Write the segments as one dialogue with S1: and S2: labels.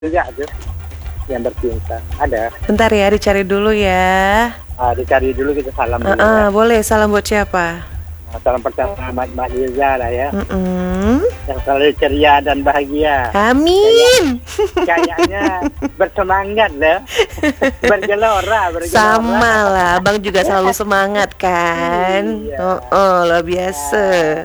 S1: juga tuh yang bercinta. Ada.
S2: Bentar ya, dicari dulu ya.
S1: Dicari dulu, kita salam dulu ya.
S2: Boleh, salam buat siapa?
S1: Salam pertama Mbak Liza lah ya.
S2: Mm-mm.
S1: Yang selalu ceria dan bahagia.
S2: Amin.
S1: Kayaknya bersemangat lah. Bergelora.
S2: Sama lah, Abang juga selalu semangat kan.
S1: Iya.
S2: Luar biasa.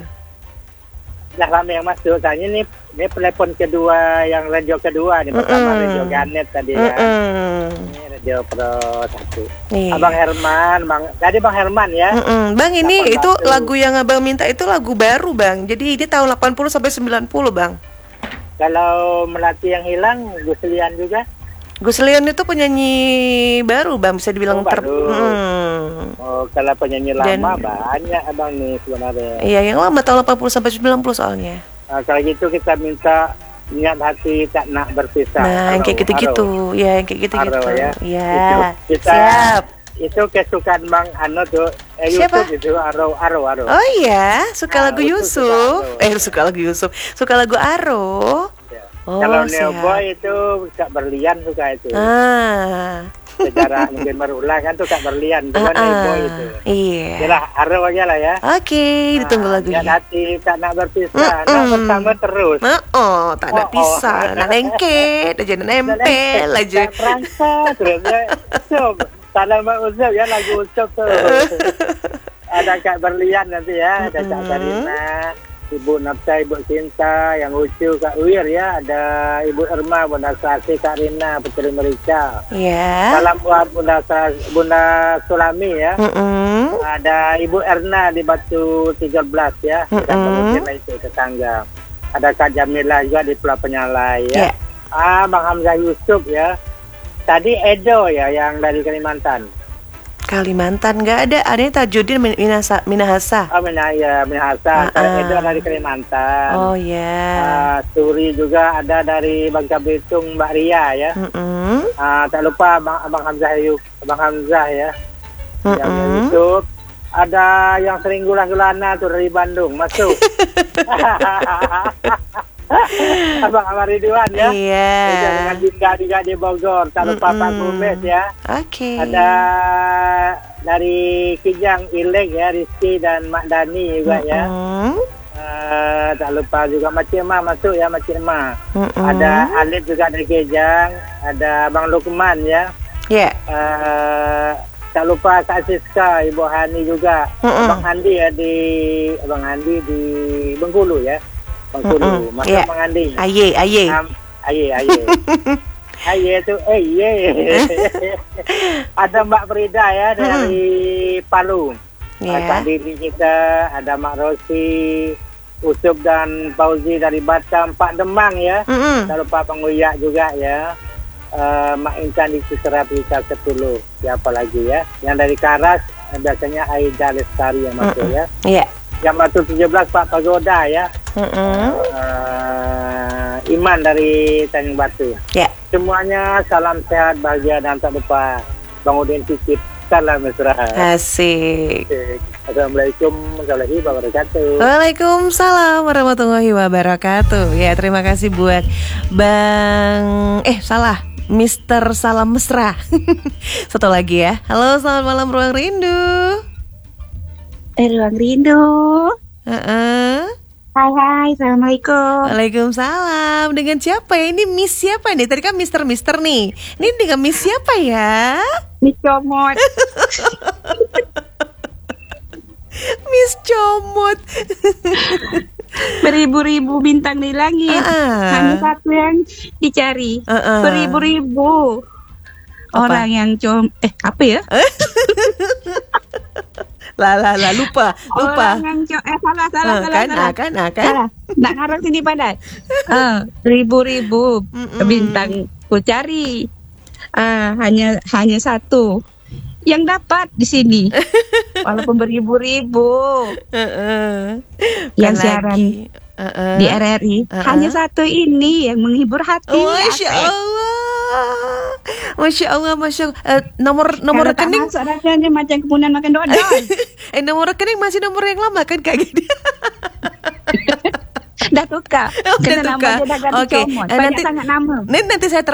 S1: Dah lama yang masuk. Tanya ini telepon kedua, yang radio kedua nih. Pertama radio Ganet tadi ya. Ini radio Pro 1.
S2: Iya.
S1: Abang Herman, tadi Bang Herman ya.
S2: Bang, ini
S1: 81.
S2: itu lagu yang Abang minta itu lagu baru, Bang. Jadi ini tahun 80 sampai 90, Bang.
S1: Kalau Melati yang hilang, Guslian juga.
S2: Gus Leon itu penyanyi baru, Bang, bisa dibilang
S1: baru. Kalau penyanyi lama banyak Abang nih sebenarnya.
S2: Iya, yang lama tahun 80 sampai 90 soalnya.
S1: Kalau gitu kita minta niat hati tak nak berpisah.
S2: Nah, yang kayak gitu-gitu. Ya, yang kayak gitu-gitu.
S1: Ya.
S2: Iya.
S1: Siap. Itu kesukaan Bang Ano tuh.
S2: Siapa?
S1: YouTube itu Aro.
S2: Oh iya, suka lagu Yusuf.
S1: Suka
S2: Suka lagu Yusuf. Suka lagu Aro. Oh,
S1: kalau
S2: siap.
S1: Neoboy itu Kak Berlian suka itu. Sejarah mungkin berulang kan tuh Kak Berlian itu kan Neoboy itu.
S2: Iya.
S1: Yalah, Aro aja lah ya.
S2: Oke, ditunggu lagunya.
S1: Niat hati tak nak berpisah, nak bersama terus.
S2: Tak ada pisah, nak lengket aja, nak nempel aja.
S1: Tak perasa terus ya. Salam Mak Uzub ya, lagu Uzub tuh. Ada Kak Berlian nanti ya, ada Kak Karina, Ibu Nafsa, Ibu Cinta, yang Ucu Kak Wir ya, ada Ibu Irma, Bunda Sasi, Kak Rina, Putri Merica.
S2: Iya.
S1: Salam buat Bunda Sulami ya. Ada Ibu Erna di Batu 13 ya. Kita mungkin itu tetangga. Ada Kak Jamila juga di Pulau Penyalai ya. Bang Hamzah Yusuf ya. Tadi Edo ya yang dari Kalimantan.
S2: Kalimantan nggak ada, adanya Tajudin Minahasa.
S1: Minahasa. Edo dari Kalimantan.
S2: Oh ya.
S1: Suri juga ada dari Bangka Belitung, Mbak Ria ya. Tak lupa Abang Hamzah ya. Yang YouTube. Ada yang sering gula-gulana tuh dari Bandung masuk. Abang Amar Ridwan ya.
S2: Iya.
S1: Dengan Dinda juga di Bogor. Tak lupa Pak Bumes ya.
S2: Oke.
S1: Ada dari Kijang Ilek ya, Rizky dan Mak Dani juga ya. Tak lupa juga Macema masuk ya, Macema. Ada Alif juga dari Kijang. Ada Bang Lukman ya.
S2: Iya.
S1: Tak lupa Kak Siska, Ibu Hani juga. Abang Andi ya di Bengkulu ya. Bengkulu. Masuk Bang Andi.
S2: Aye.
S1: Aye itu Ada Mbak Frida ya dari Palu. Kak Didi kita, ada Mak Rosi, Usub dan Fauzi dari Batam, Pak Demang ya. Tak lupa Bang Uyak juga ya. Mak Intan di Cicerapika Sepuluh. Siapa lagi ya? Yang dari Karas biasanya Aida Lestari yang masuk ya.
S2: Iya.
S1: Yang Batu 17 Pak Pagoda ya. Iman dari Tanjung Batu.
S2: Ya.
S1: Semuanya salam sehat, bahagia, dan tak lupa Bang Udin titip salam mesra.
S2: Asik.
S1: Assalamualaikum warahmatullahi wabarakatuh.
S2: Waalaikumsalam warahmatullahi wabarakatuh. Ya, terima kasih buat Mister Salam Mesra. Satu lagi ya. Halo, selamat malam Ruang Rindu.
S3: Ruang Rindu. Hai, Assalamualaikum.
S2: Waalaikumsalam. Dengan siapa ya? Ini Miss siapa nih? Tadi kan Mister nih. Ini dengan Miss siapa ya?
S3: Miss Comot.
S2: Miss Comot.
S3: Beribu-ribu bintang di langit. Hanya satu yang dicari. Beribu-ribu orang yang apa ya?
S2: lupa.
S3: Orang yang salah. Nak ngarang sini pandai. Ribu-ribu bintang ku cari. Hanya satu yang dapat di sini. Walaupun beribu-ribu. Yang siaran di RRI. Hanya satu ini yang menghibur hati.
S2: Masya Allah. Nomor rekening
S3: rasanya macam kemudian makan dodol.
S2: Nomor rekening masih nomor yang lama kan kayak gini.
S3: Dah tukar.
S2: Udah
S3: Kena
S2: tukar.
S3: nama dia dah ganti
S2: Oke.
S3: comot. Banyak sangat nama.
S2: Nanti saya